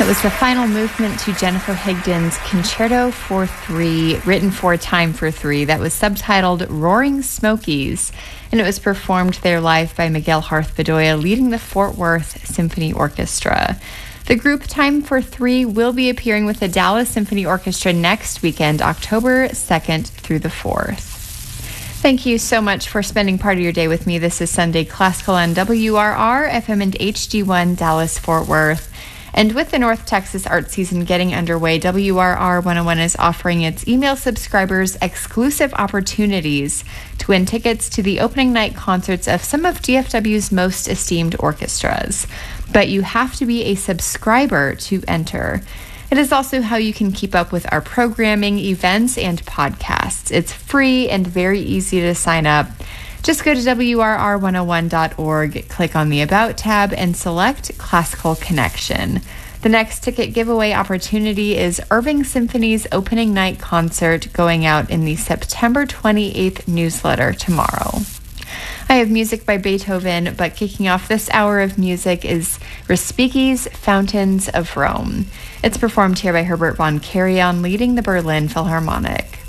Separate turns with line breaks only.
That was the final movement to Jennifer Higdon's Concerto for Three, written for Time for Three. That was subtitled Roaring Smokies, and it was performed there live by Miguel Harth-Bedoya, leading the Fort Worth Symphony Orchestra. The group Time for Three will be appearing with the Dallas Symphony Orchestra next weekend, October 2nd through the 4th. Thank you so much for spending part of your day with me. This is Sunday Classical on WRR, FM and HD1, Dallas, Fort Worth. And with the North Texas art season getting underway, WRR 101 is offering its email subscribers exclusive opportunities to win tickets to the opening night concerts of some of DFW's most esteemed orchestras. But you have to be a subscriber to enter. It is also how you can keep up with our programming, events, and podcasts. It's free and very easy to sign up. Just go to WRR101.org, click on the About tab, and select Classical Connection. The next ticket giveaway opportunity is Irving Symphony's opening night concert, going out in the September 28th newsletter tomorrow. I have music by Beethoven, but kicking off this hour of music is Respighi's Fountains of Rome. It's performed here by Herbert von Karajan, leading the Berlin Philharmonic.